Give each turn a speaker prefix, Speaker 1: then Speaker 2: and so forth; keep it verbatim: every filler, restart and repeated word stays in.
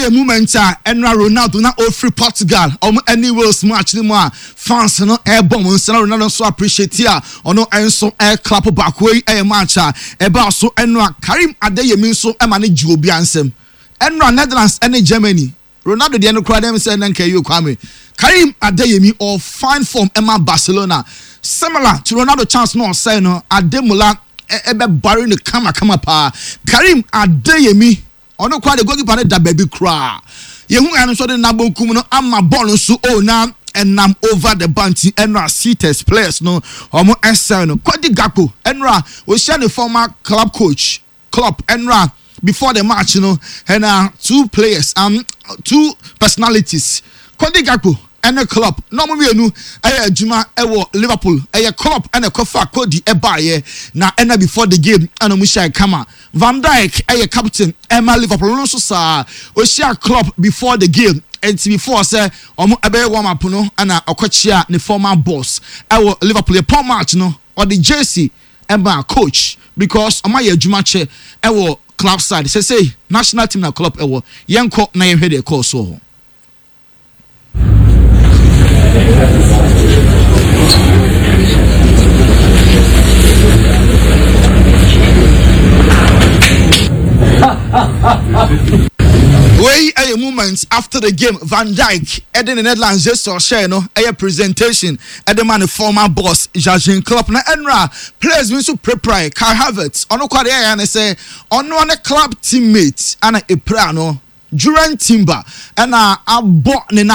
Speaker 1: a moment and Ronaldo na all free Portugal um any Wales match ni mo fans no air bomb Ronaldo so appreciate here ono enso air clap back way air match e ba so enra Karim Adeyemi so e ma ne ji obi ansem enra Netherlands and Germany Ronaldo de no crowd dem say na nka you kwame Karim Adeyemi or fine form Emma Barcelona similar to Ronaldo chance no say no Ademola ebe bari ne kama kama pa Karim Adeyemi ono kwa de goalkeeper ne da baby cry yehu anu so de na bonkum no ama ball so o na enam over the bounty enra cites players no omo excel no Cody Gakpo enra o share the former club coach club enra before the match you know and uh, two players um two personalities Cody Gakpo and a club no mo mienu eh adwuma e wo Liverpool eh club and a kofa Cody e baye na ena before the game and mo share kama Van Dijk eh captain Emma Liverpool no so sa o share club before the game and before say omo ebe warm up no ana okochia ne former boss e wo Liverpool e pom match no or the jersey Emma coach because omo ye adwuma che e wo club side say say national team na club e wo yenko na ye hwede call so Way a moment after the game, Van Dijk, Eden in Netherlands, just saw share no a presentation at the man former boss Jurgen Klopp na Enra players win so prepare Kai Havertz ono kwade ya na say ono one club teammate ana e pra no Duran Timber and a abo ne